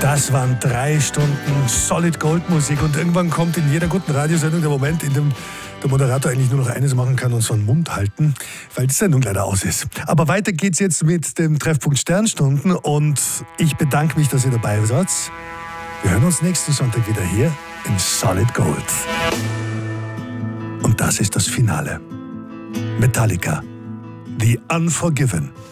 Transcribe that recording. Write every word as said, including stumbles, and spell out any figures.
Das waren drei Stunden Solid Gold Musik und irgendwann kommt in jeder guten Radiosendung der Moment, in dem der Moderator eigentlich nur noch eines machen kann und so einen Mund halten, weil die Sendung leider aus ist. Aber weiter geht's jetzt mit dem Treffpunkt Sternstunden und ich bedanke mich, dass ihr dabei seid. Wir hören uns nächsten Sonntag wieder hier in Solid Gold. Und das ist das Finale. Metallica, The Unforgiven.